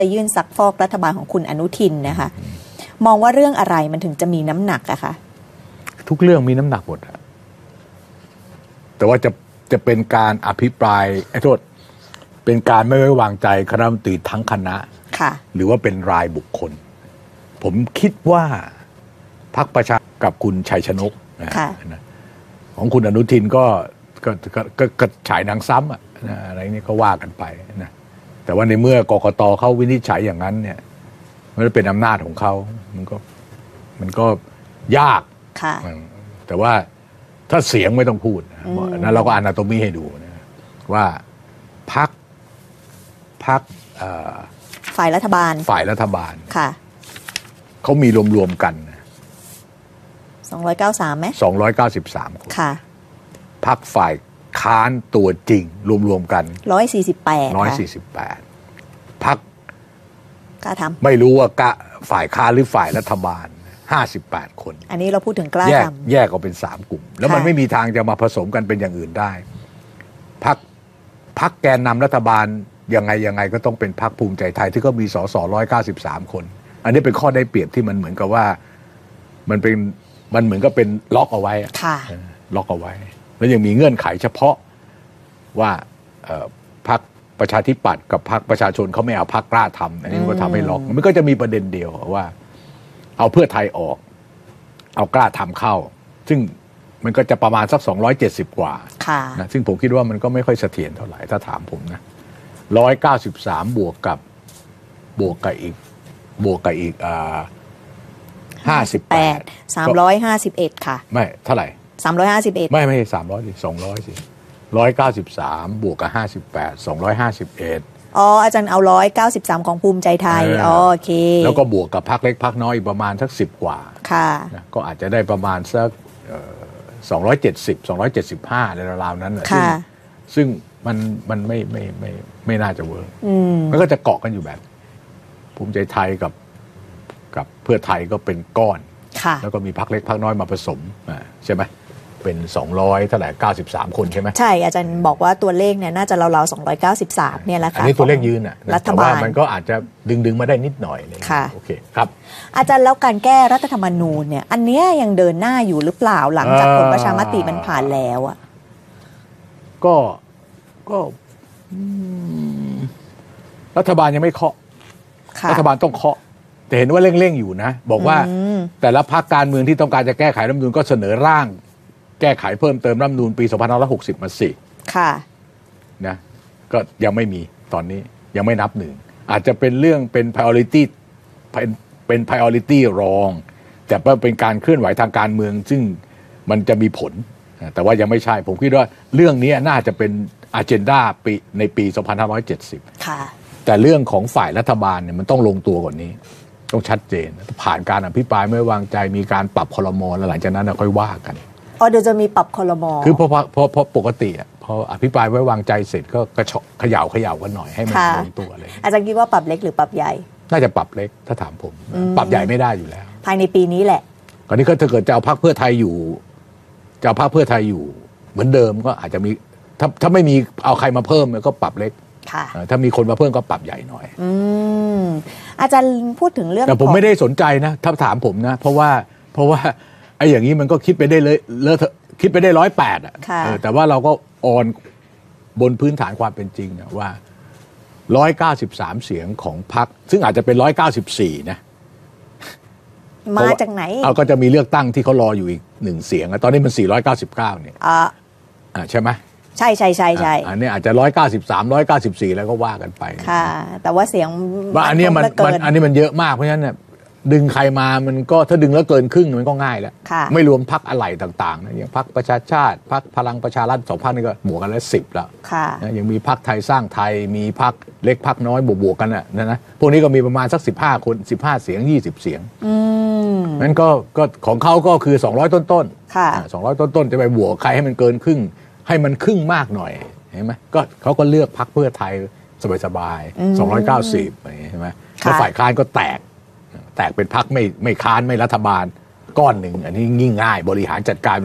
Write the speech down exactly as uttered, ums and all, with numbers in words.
จะยื่นซักฟอกรัฐบาลของคุณอนุทินนะคะมองว่าเรื่องอะไรมันถึงจะมีน้ำหนักอะคะทุกเรื่องมีน้ำหนักหมดอะแต่ว่าจะจะเป็นการอภิปรายไอ้โทษเป็นการไม่ไว้วางใจคณะรัฐมนตรีทั้งคณะค่ะหรือว่าเป็นรายบุคคลผมคิดว่าพรรคประชากับคุณชัยชนกนะของคุณอนุทินก็ก็ก็ก็ฉายหนังซ้ำอะนะอะไรนี่ก็ว่ากันไปนะแต่ว่าในเมื่อกกตเขาวินิจฉัยอย่างนั้นเนี่ยมันเป็นอำนาจของเขามันก็มันก็ยากค่ะแต่ว่าถ้าเสียงไม่ต้องพูดนะนั้นเราก็อนาโตมีให้ดูนะว่าพรรคพรรคฝ่ายรัฐบาลฝ่ายรัฐบาลค่ะเขามีรวมๆกันสองร้อยเก้าสิบสามไหมสองร้อยเก้าสิบสามคนค่ะพรรคฝ่ายค้านตัวจริงรวมๆกันร้อยสี่สิบแปดร้อยสี่สิบแปดพรรคกล้าทำไม่รู้ว่ากะฝ่ายค้านหรือฝ่ายรัฐบาลห้าสิบแปดคนอันนี้เราพูดถึงกล้าทำแยกออกเป็นสามกลุ่มแล้วมันไม่มีทางจะมาผสมกันเป็นอย่างอื่นได้พรรคพรรคแกนนำรัฐบาลยังไงยังไงก็ต้องเป็นพรรคภูมิใจไทยที่ก็มีสสร้อยเก้าสิบสามคนอันนี้เป็นข้อได้เปรียบที่มันเหมือนกับว่ามันเป็นมันเหมือนกับเป็นล็อกเอาไว้ล็อกเอาไว้แล้วยังมีเงื่อนไขเฉพาะว่าพรรคประชาธิปัตย์กับพรรคประชาชนเขาไม่เอาพรรคกล้าทำอันนี้มันก็ทำให้ล็อกมันก็จะมีประเด็นเดียวว่าเอาเพื่อไทยออกเอากล้าทำเข้าซึ่งมันก็จะประมาณสักสองร้อยเจ็ดสิบกว่านะซึ่งผมคิดว่ามันก็ไม่ค่อยเสถียรเท่าไหร่ถ้าถามผมนะร้อยเก้าสิบสามบวกกับบวกกับอีกบวกกับอีกอ่าห้าสิบแปดสามร้อยห้าสิบเอ็ดค่ะไม่เท่าไหร่สามร้อยห้าสิบเอ็ดไม่ไม่สามร้อยสิสองร้อยสิร้อยเก้าสิบสามบวกกับห้าสิบแปดสองร้อยห้าสิบเอ็ดอ๋ออาจารย์เอาร้อยเก้าสิบสามของภูมิใจไทยอ๋อโอเคแล้วก็บวกกับพรรคเล็กพรรคน้อยประมาณสักสิบกว่าค่ะนะก็อาจจะได้ประมาณสักสองร้อยเจ็ดสิบสองร้อยเจ็ดสิบห้าในราวๆนั้นซึ่งซึ่งมันมันไม่ไม่ไม่ไม่น่าจะเวิร์กมันก็จะเกาะกันอยู่แบบภูมิใจไทยกับกับเพื่อไทยก็เป็นก้อนแล้วก็มีพรรคเล็กพรรคน้อยมาผสมใช่ไหมเป็นสองร้อยเท่าไหร่เก้าสิบสามคนใช่ไหมใช่อาจารย์บอกว่าตัวเลขเนี่ยน่าจะราวๆสองร้อยเก้าสิบสามเนี่ยแหละค่ะอันนี้ตัวเลขยืนอ่ะรัฐบาลมันก็อาจจะดึงดึงมาได้นิดหน่อยเลยค่ะโอเคครับอาจารย์แล้วการแก้รัฐธรรมนูญเนี่ยอันนี้ยังเดินหน้าอยู่หรือเปล่าหลังจากผลประชามติมันผ่านแล้วอ่ะก็ก็รัฐบาลยังไม่เคาะรัฐบาลต้องเคาะแต่เห็นว่าเร่งๆอยู่นะบอกว่าแต่ละพรรคการเมืองที่ต้องการจะแก้ไขรัฐธรรมนูญก็เสนอร่างแก้ไขเพิ่มเติมรัฐธรรมนูญปีสองพันห้าร้อยหกสิบมาสิค่ะนะก็ยังไม่มีตอนนี้ยังไม่นับหนึ่งอาจจะเป็นเรื่องเป็น priority เป็นเป็น priority รองแต่ว่าเป็นการเคลื่อนไหวทางการเมืองซึ่งมันจะมีผลแต่ว่ายังไม่ใช่ผมคิดว่าเรื่องนี้น่าจะเป็น agenda ปีในปีสองพันห้าร้อยเจ็ดสิบค่ะแต่เรื่องของฝ่ายรัฐบาลเนี่ยมันต้องลงตัวก่อนนี้ต้องชัดเจนผ่านการอภิปรายไม่วางใจมีการปรับครม.แล้วหลังจากนั้นค่อยว่ากันอ๋อเดี๋ยวจะมีปรับครม. คือพอพอพอปกติอ่ะพออภิปรายไว้วางใจเสร็จก็กระเฉาะเขย่าเขย่ากันหน่อยให้มันลงตัวเลยอาจารย์คิดว่าปรับเล็กหรือปรับใหญ่น่าจะปรับเล็กถ้าถามผมปรับใหญ่ไม่ได้อยู่แล้วภายในปีนี้แหละตอนนี้ก็ถ้าเกิดจะเอาพรรคเพื่อไทยอยู่จะเอาพรรคเพื่อไทยอยู่เหมือนเดิมก็อาจจะมีถ้าถ้าไม่มีเอาใครมาเพิ่มก็ปรับเล็กถ้ามีคนมาเพิ่มก็ปรับใหญ่หน่อยอืมอาจารย์พูดถึงเรื่องแต่ผมไม่ได้สนใจนะถ้าถามผมนะเพราะว่าเพราะว่าไอ้อย่างนี้มันก็คิดไปได้เลยเลอะคิดไปได้ร้อยแปดอ่ะแต่ว่าเราก็ออนบนพื้นฐานความเป็นจริงนะว่าร้อยเก้าสิบสามเสียงของพรรคซึ่งอาจจะเป็นร้อยเก้าสิบสี่นะมาจากไหนเอาก็จะมีเลือกตั้งที่เขารออยู่อีกหนึ่งเสียงตอนนี้มันสี่ร้อยเก้าสิบเก้าเนี่ยอ่าอ่าใช่ไหมใช่ใช่ใช่ใช่อันนี้อาจจะร้อยเก้าสิบสามร้อยเก้าสิบสี่แล้วก็ว่ากันไปค่ะแต่ว่าเสียงว่าอันนี้มันอันนี้มันเยอะมากเพราะฉะนั้นเนี่ยดึงใครมามันก็ถ้าดึงแล้วเกินครึ่งมันก็ง่ายแล้วไม่รวมพรรคอะไรต่างๆนะอย่างพรรคประชาชาติพรรคพลังประชารัฐสองพรรคนี่ก็บวกกันแล้วสิบแล้วนะยังมีพรรคไทยสร้างไทยมีพรรคเล็กพรรคน้อยบวกๆกันน่ะนะพวกนี้ก็มีประมาณสักสิบห้าคนสิบห้าเสียงยี่สิบเสียงนั้นก็ก็ของเขาก็คือสองร้อยต้นๆค่ะสองร้อยต้นๆจะไปบวกใครให้มันเกินครึ่งให้มันครึ่งมากหน่อยเห็นไหมก็เขาก็เลือกพรรคเพื่อไทยสบายๆสองร้อยเก้าสิบใช่ไหมแล้วฝ่ายค้านก็แตกแตกเป็นพรรคไม่ไม่ค้านไม่รัฐบาลก้อนหนึ่งอันนี้ยิ่งง่ายบริหารจัดการ